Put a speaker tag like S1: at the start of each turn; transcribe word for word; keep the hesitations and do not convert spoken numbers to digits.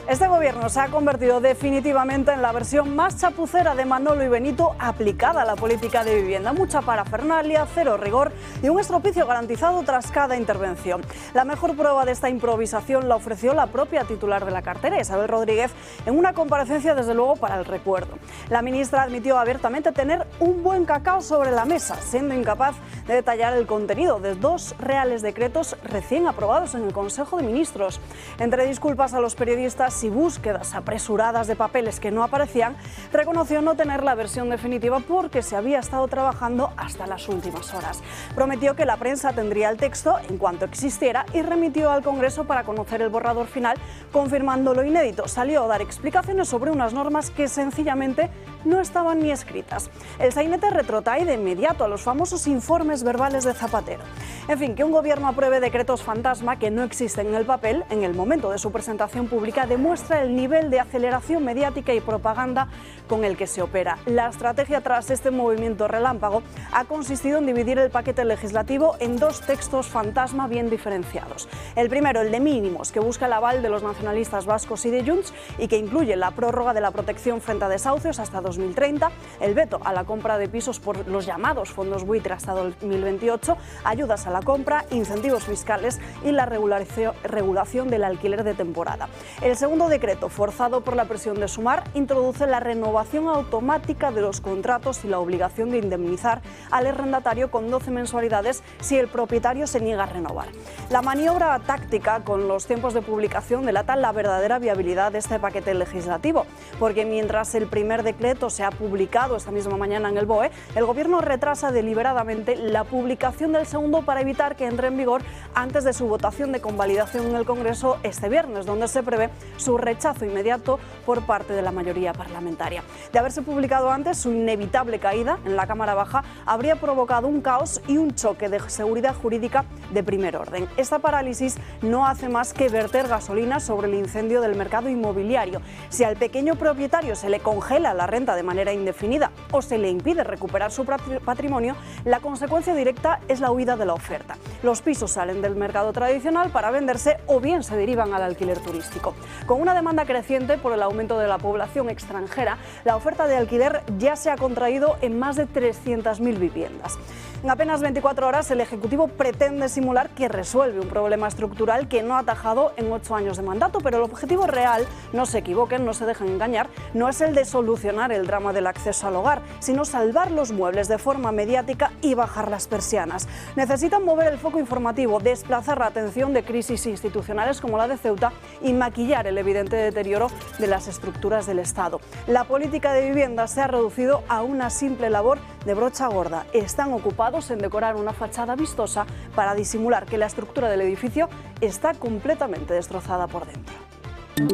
S1: Este gobierno se ha convertido definitivamente en la versión más chapucera de Manolo y Benito aplicada a la política de vivienda. Mucha parafernalia, cero rigor y un estropicio garantizado tras cada intervención. La mejor prueba de esta improvisación la ofreció la propia titular de la cartera, Isabel Rodríguez, en una comparecencia desde luego para el recuerdo. La ministra admitió abiertamente tener un buen cacao sobre la mesa, siendo incapaz de detallar el contenido de dos reales decretos recién aprobados en el Consejo de Ministros. Entre disculpas a los periodistas y búsquedas apresuradas de papeles que no aparecían, reconoció no tener la versión definitiva porque se había estado trabajando hasta las últimas horas. Prometió que la prensa tendría el texto en cuanto existiera y remitió al Congreso para conocer el borrador final, confirmando lo inédito. Salió a dar explicaciones sobre unas normas que sencillamente no estaban ni escritas. El sainete retrotrae de inmediato a los famosos informes verbales de Zapatero. En fin, que un gobierno apruebe decretos fantasma que no existen en el papel en el momento de su presentación pública demuestra el nivel de aceleración mediática y propaganda con el que se opera. La estrategia tras este movimiento relámpago ha consistido en dividir el paquete legislativo en dos textos fantasma bien diferenciados. El primero, el de mínimos, que busca el aval de los nacionalistas vascos y de Junts y que incluye la prórroga de la protección frente a desahucios hasta dos mil treinta, el veto a la compra de pisos por los llamados fondos buitre hasta dos mil veintiocho, ayudas a la compra, incentivos fiscales y la regulación del alquiler de temporada. El segundo decreto, forzado por la presión de Sumar, introduce la renovación automática de los contratos y la obligación de indemnizar al arrendatario con doce mensualidades si el propietario se niega a renovar. La maniobra táctica con los tiempos de publicación delata la verdadera viabilidad de este paquete legislativo, porque mientras el primer decreto se ha publicado esta misma mañana en el B O E, el Gobierno retrasa deliberadamente la publicación del segundo para evitar que entre en vigor antes de su votación de convalidación en el Congreso este viernes, donde se prevé su rechazo inmediato por parte de la mayoría parlamentaria. De haberse publicado antes, su inevitable caída en la Cámara Baja habría provocado un caos y un choque de seguridad jurídica de primer orden. Esta parálisis no hace más que verter gasolina sobre el incendio del mercado inmobiliario. Si al pequeño propietario se le congela la renta de manera indefinida o se le impide recuperar su patrimonio, la consecuencia directa es la huida de la oferta. Los pisos salen del mercado tradicional para venderse o bien se derivan al alquiler turístico. Con una demanda creciente por el aumento de la población extranjera, la oferta de alquiler ya se ha contraído en más de trescientas mil viviendas. En apenas veinticuatro horas, el Ejecutivo pretende simular que resuelve un problema estructural que no ha atajado en ocho años de mandato, pero el objetivo real, no se equivoquen, no se dejen engañar, no es el de solucionar el drama del acceso al hogar, sino salvar los muebles de forma mediática y bajar las persianas. Necesitan mover el foco informativo, desplazar la atención de crisis institucionales como la de Ceuta y maquillar el evidente deterioro de las estructuras del Estado. La política de vivienda se ha reducido a una simple labor de brocha gorda. Están ocupados en decorar una fachada vistosa para disimular que la estructura del edificio está completamente destrozada por dentro.